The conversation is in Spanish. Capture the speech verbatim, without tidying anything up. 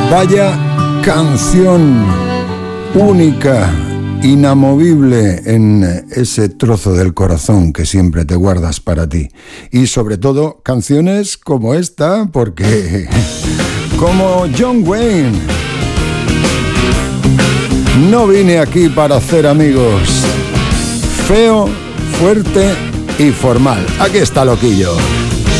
Vaya canción única, inamovible en ese trozo del corazón que siempre te guardas para ti. Y sobre todo canciones como esta, porque como John Wayne, no vine aquí para hacer amigos. Feo, fuerte y formal. Aquí está Loquillo.